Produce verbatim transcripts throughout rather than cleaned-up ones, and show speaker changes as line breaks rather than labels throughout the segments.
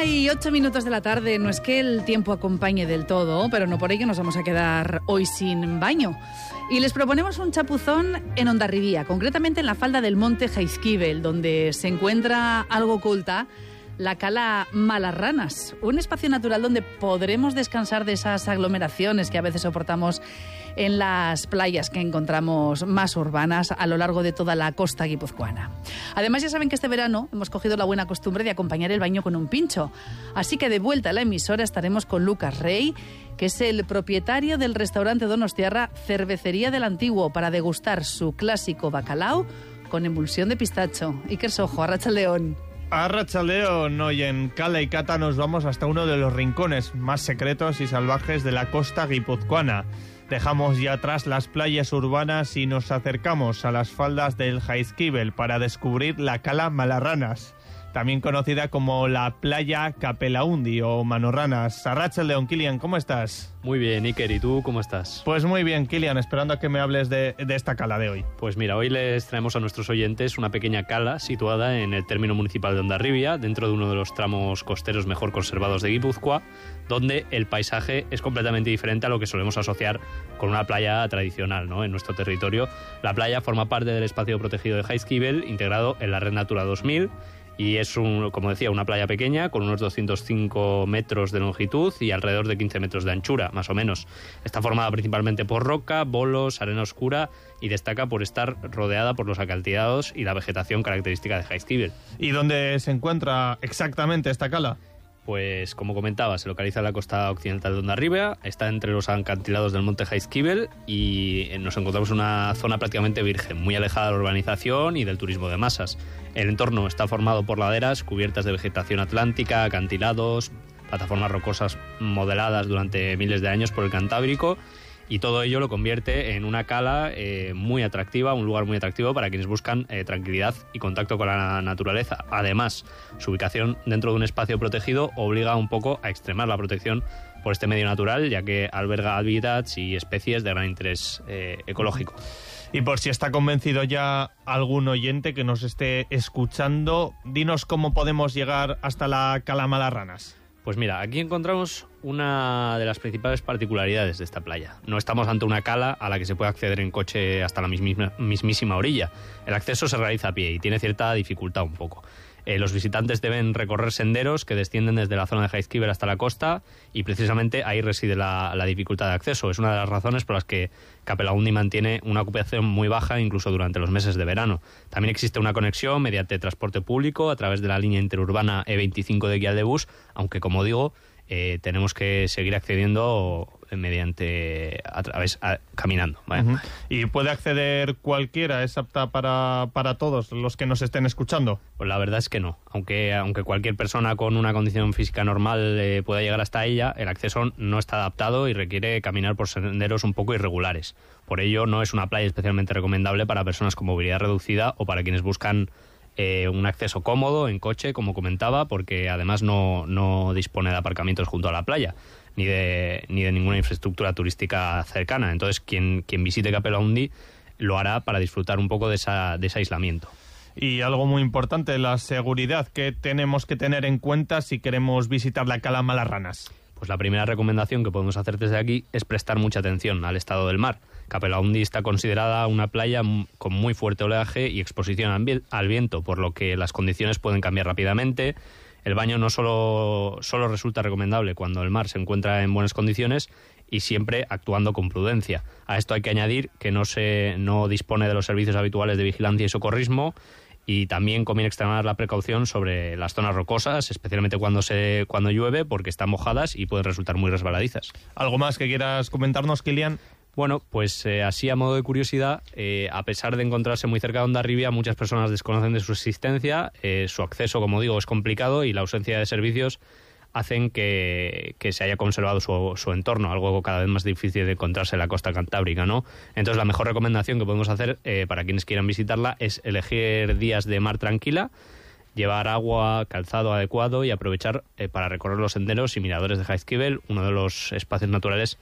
y ocho minutos de la tarde. No es que el tiempo acompañe del todo, pero no por ello nos vamos a quedar hoy sin baño. Y les proponemos un chapuzón en Hondarribía, concretamente en la falda del monte Jaizkibel, donde se encuentra algo oculta, la cala Malarranas, un espacio natural donde podremos descansar de esas aglomeraciones que a veces soportamos en las playas que encontramos más urbanas a lo largo de toda la costa guipuzcoana. Además, ya saben que este verano hemos cogido la buena costumbre de acompañar el baño con un pincho. Así que de vuelta a la emisora estaremos con Lucas Rey, que es el propietario del restaurante donostiarra Cervecería del Antiguo, para degustar su clásico bacalao con emulsión de pistacho. Iker Sojo, arratsaldeon.
Arratsaldeon, hoy en Cala y Cata nos vamos hasta uno de los rincones más secretos y salvajes de la costa guipuzcoana. Dejamos ya atrás las playas urbanas y nos acercamos a las faldas del Jaizkibel para descubrir la cala Malarranas, también conocida como la playa Capelaundi o Manorranas. Arratsaldeon, Kilian, ¿cómo estás?
Muy bien, Iker, ¿y tú cómo estás?
Pues muy bien, Kilian, esperando a que me hables de, de esta cala de hoy.
Pues mira, hoy les traemos a nuestros oyentes una pequeña cala situada en el término municipal de Hondarribia, dentro de uno de los tramos costeros mejor conservados de Guipúzcoa, donde el paisaje es completamente diferente a lo que solemos asociar con una playa tradicional, ¿no? En nuestro territorio, la playa forma parte del espacio protegido de Jaizkibel, integrado en la Red Natura dos mil, y es, un, como decía, una playa pequeña con unos doscientos cinco metros de longitud y alrededor de quince metros de anchura, más o menos. Está formada principalmente por roca, bolos, arena oscura y destaca por estar rodeada por los acantilados y la vegetación característica de Jaizkibel.
¿Y dónde se encuentra exactamente esta cala?
Pues, como comentaba, se localiza en la costa occidental de Hondarribia, está entre los acantilados del monte Jaizkibel y nos encontramos en una zona prácticamente virgen, muy alejada de la urbanización y del turismo de masas. El entorno está formado por laderas cubiertas de vegetación atlántica, acantilados, plataformas rocosas modeladas durante miles de años por el Cantábrico, y todo ello lo convierte en una cala eh, muy atractiva, un lugar muy atractivo para quienes buscan eh, tranquilidad y contacto con la naturaleza. Además, su ubicación dentro de un espacio protegido obliga un poco a extremar la protección por este medio natural, ya que alberga hábitats y especies de gran interés eh, ecológico.
Y por si está convencido ya algún oyente que nos esté escuchando, dinos cómo podemos llegar hasta la cala Malarranas.
Pues mira, aquí encontramos una de las principales particularidades de esta playa. No estamos ante una cala a la que se puede acceder en coche hasta la mismísima, mismísima orilla. El acceso se realiza a pie y tiene cierta dificultad un poco. Eh, los visitantes deben recorrer senderos que descienden desde la zona de Jaizkibel hasta la costa, y precisamente ahí reside la, la dificultad de acceso. Es una de las razones por las que Capelaundi mantiene una ocupación muy baja incluso durante los meses de verano. También existe una conexión mediante transporte público a través de la línea interurbana E veinticinco de Guialdebus, aunque, como digo, eh, tenemos que seguir accediendo mediante a través a, caminando, ¿vale?
Uh-huh. ¿Y puede acceder cualquiera? ¿Es apta para, para todos los que nos estén escuchando?
Pues la verdad es que no. Aunque, aunque cualquier persona con una condición física normal eh, pueda llegar hasta ella, el acceso no está adaptado y requiere caminar por senderos un poco irregulares. Por ello, no es una playa especialmente recomendable para personas con movilidad reducida o para quienes buscan Eh, un acceso cómodo en coche, como comentaba, porque además no, no dispone de aparcamientos junto a la playa, ni de, ni de ninguna infraestructura turística cercana. Entonces, quien, quien visite Capelaundi lo hará para disfrutar un poco de, esa, de ese aislamiento.
Y algo muy importante, la seguridad que tenemos que tener en cuenta si queremos visitar la cala Malarranas.
Pues la primera recomendación que podemos hacer desde aquí es prestar mucha atención al estado del mar. Capelaundi está considerada una playa con muy fuerte oleaje y exposición al viento, por lo que las condiciones pueden cambiar rápidamente. El baño no solo, solo resulta recomendable cuando el mar se encuentra en buenas condiciones y siempre actuando con prudencia. A esto hay que añadir que no, se, no dispone de los servicios habituales de vigilancia y socorrismo, y también conviene extremar la precaución sobre las zonas rocosas, especialmente cuando se cuando llueve, porque están mojadas y pueden resultar muy resbaladizas.
¿Algo más que quieras comentarnos, Kilian?
Bueno, pues eh, así a modo de curiosidad, eh, a pesar de encontrarse muy cerca de Hondarribia, muchas personas desconocen de su existencia, eh, su acceso, como digo, es complicado y la ausencia de servicios hacen que, que se haya conservado su, su entorno, algo cada vez más difícil de encontrarse en la costa cantábrica, ¿no? Entonces, la mejor recomendación que podemos hacer eh, para quienes quieran visitarla es elegir días de mar tranquila, llevar agua, calzado adecuado y aprovechar eh, para recorrer los senderos y miradores de Jaizkibel, uno de los espacios naturales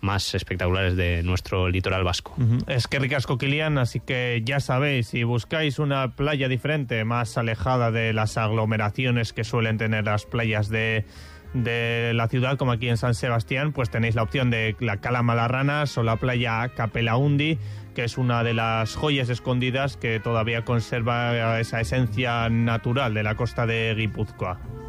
más espectaculares de nuestro litoral vasco.
Uh-huh. Es que ricasco, Kilian, así que ya sabéis, si buscáis una playa diferente, más alejada de las aglomeraciones que suelen tener las playas de, de la ciudad, como aquí en San Sebastián, pues tenéis la opción de la Cala Malarranas o la playa Capelaundi, que es una de las joyas escondidas que todavía conserva esa esencia natural de la costa de Guipúzcoa.